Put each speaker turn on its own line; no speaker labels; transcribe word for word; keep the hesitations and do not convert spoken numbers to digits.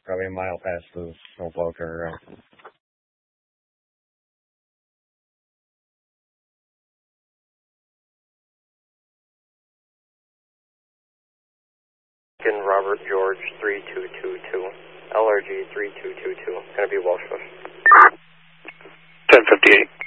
Probably a mile past the snowplow turnaround.
Robert George three two two two, L R G three two two two, going to be Welsh.
ten fifty-eight.